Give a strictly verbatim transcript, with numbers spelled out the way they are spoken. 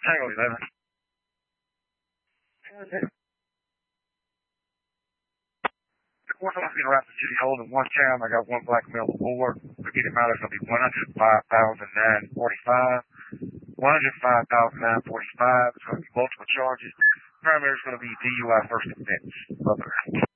Tango eleven. Of course, I'm going to wrap the city holding one cam. I got one black male aboard. The getting amount is going to be one hundred five thousand nine hundred forty-five. one hundred five thousand nine hundred forty-five. It's going to be multiple charges. Primary is going to be D U I first offense. Other.